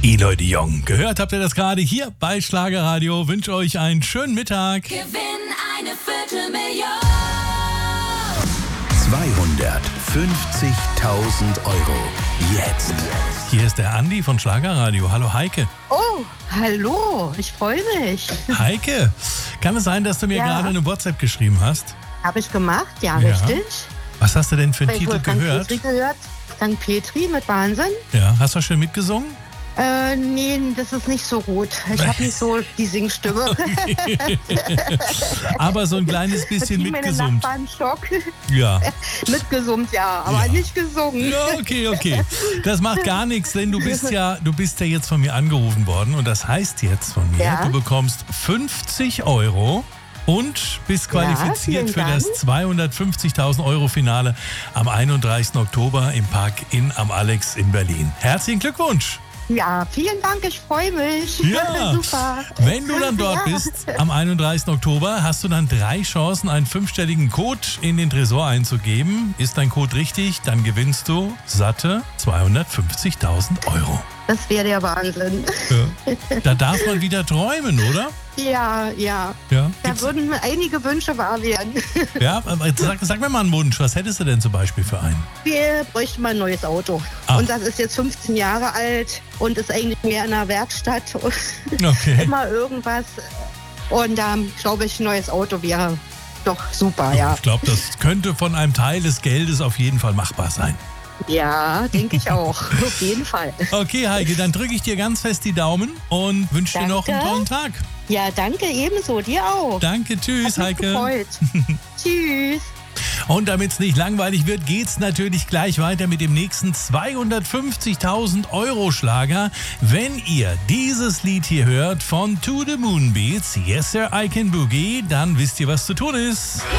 Eloy de Jong. Gehört habt ihr das gerade hier bei Schlagerradio. Wünsche euch einen schönen Mittag. Gewinn eine Viertelmillion. 250.000 Euro. Jetzt. Hier ist der Andi von Schlagerradio. Hallo Heike. Oh, hallo, ich freue mich. Heike, kann es sein, dass du mir gerade eine WhatsApp geschrieben hast? Habe ich gemacht, ja, richtig. Was hast du denn für einen Ich Titel habe gehört? Petri gehört. St. Petri mit Wahnsinn. Ja, hast du schön mitgesungen? Nee, das ist nicht so gut. Ich habe nicht so die Singstimme. Aber so ein kleines bisschen Meine mitgesummt. Nachbarn Schock. Ja. Mitgesummt, ja, aber nicht gesungen. Ja, okay. Das macht gar nichts, denn du bist ja jetzt von mir angerufen worden und das heißt jetzt von mir, Ja. du bekommst 50 Euro und bist qualifiziert vielen für das 250.000 Euro Finale am 31. Oktober im Park Inn am Alex in Berlin. Herzlichen Glückwunsch! Ja, vielen Dank, ich freue mich. Ja, Super. wenn du dann dort Ja. bist, am 31. Oktober, hast du dann 3 Chancen, einen 5-stelligen Code in den Tresor einzugeben. Ist dein Code richtig, dann gewinnst du satte 250.000 Euro. Das wäre der Wahnsinn. Ja. Da darf man wieder träumen, oder? Ja. Ja. Da Gibt's- würden einige Wünsche wahr werden. ja, aber sag mir mal einen Wunsch. Was hättest du denn zum Beispiel für einen? Wir bräuchten mal ein neues Auto. Ah. Und das ist jetzt 15 Jahre alt und ist eigentlich mehr in der Werkstatt. Okay. Immer irgendwas. Und da glaube ich, ein neues Auto wäre doch super, ja. Ich glaube, das könnte von einem Teil des Geldes auf jeden Fall machbar sein. Ja, denke ich auch. Auf jeden Fall. Okay, Heike, dann drücke ich dir ganz fest die Daumen und wünsche dir noch einen Danke. tollen Tag. Ja, danke ebenso. Dir auch. Danke, tschüss, Hat mich Heike. gefreut. Tschüss. Und damit es nicht langweilig wird, geht's natürlich gleich weiter mit dem nächsten 250.000 Euro Schlager. Wenn ihr dieses Lied hier hört von To The Moon Beats, Yes Sir I Can Boogie, dann wisst ihr, was zu tun ist.